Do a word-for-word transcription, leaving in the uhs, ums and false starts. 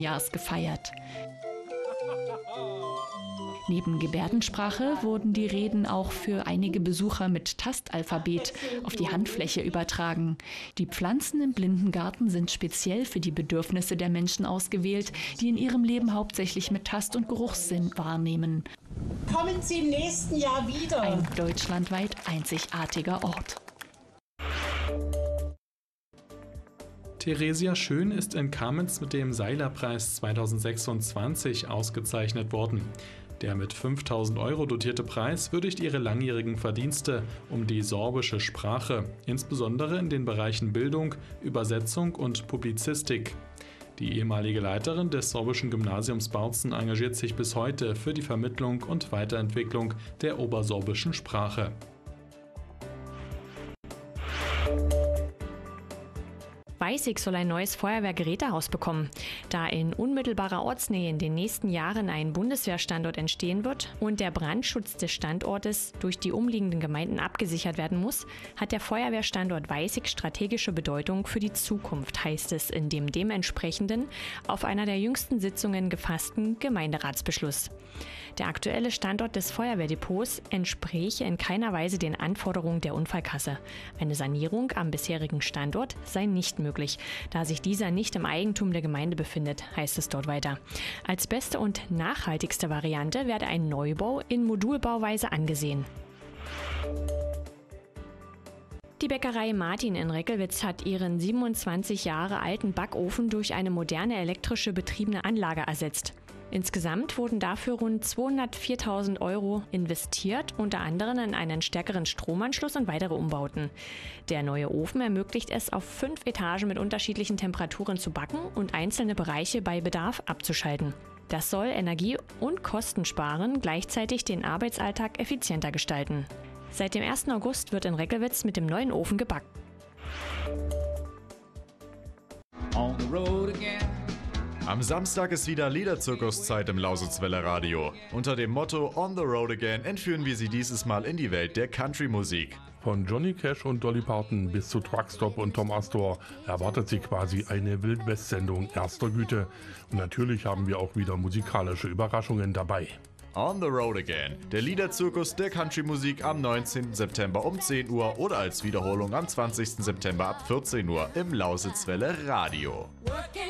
Jahres gefeiert. Neben Gebärdensprache wurden die Reden auch für einige Besucher mit Tastalphabet auf die Handfläche übertragen. Die Pflanzen im Blindengarten sind speziell für die Bedürfnisse der Menschen ausgewählt, die in ihrem Leben hauptsächlich mit Tast- und Geruchssinn wahrnehmen. Kommen Sie im nächsten Jahr wieder. Ein deutschlandweit einzigartiger Ort. Theresia Schön ist in Kamenz mit dem Seiler-Preis zweitausendsechsundzwanzig ausgezeichnet worden. Der mit fünftausend Euro dotierte Preis würdigt ihre langjährigen Verdienste um die sorbische Sprache, insbesondere in den Bereichen Bildung, Übersetzung und Publizistik. Die ehemalige Leiterin des sorbischen Gymnasiums Bautzen engagiert sich bis heute für die Vermittlung und Weiterentwicklung der obersorbischen Sprache. Weißig soll ein neues Feuerwehrgerätehaus bekommen. Da in unmittelbarer Ortsnähe in den nächsten Jahren ein Bundeswehrstandort entstehen wird und der Brandschutz des Standortes durch die umliegenden Gemeinden abgesichert werden muss, hat der Feuerwehrstandort Weißig strategische Bedeutung für die Zukunft, heißt es in dem dementsprechenden, auf einer der jüngsten Sitzungen gefassten Gemeinderatsbeschluss. Der aktuelle Standort des Feuerwehrdepots entspräche in keiner Weise den Anforderungen der Unfallkasse. Eine Sanierung am bisherigen Standort sei nicht möglich, da sich dieser nicht im Eigentum der Gemeinde befindet, heißt es dort weiter. Als beste und nachhaltigste Variante werde ein Neubau in Modulbauweise angesehen. Die Bäckerei Martin in Reckelwitz hat ihren siebenundzwanzig Jahre alten Backofen durch eine moderne elektrische betriebene Anlage ersetzt. Insgesamt wurden dafür rund zweihundertviertausend Euro investiert, unter anderem in einen stärkeren Stromanschluss und weitere Umbauten. Der neue Ofen ermöglicht es, auf fünf Etagen mit unterschiedlichen Temperaturen zu backen und einzelne Bereiche bei Bedarf abzuschalten. Das soll Energie und Kosten sparen, gleichzeitig den Arbeitsalltag effizienter gestalten. Seit dem ersten August wird in Reckelwitz mit dem neuen Ofen gebacken. On the road again. Am Samstag ist wieder Liederzirkuszeit im Lausitzwelle Radio. Unter dem Motto On the Road Again entführen wir Sie dieses Mal in die Welt der Country-Musik. Von Johnny Cash und Dolly Parton bis zu Truckstop und Tom Astor erwartet Sie quasi eine Wildwest-Sendung erster Güte. Und natürlich haben wir auch wieder musikalische Überraschungen dabei. On the Road Again, der Liederzirkus der Country-Musik am neunzehnten September um zehn Uhr oder als Wiederholung am zwanzigsten September ab vierzehn Uhr im Lausitzwelle Radio.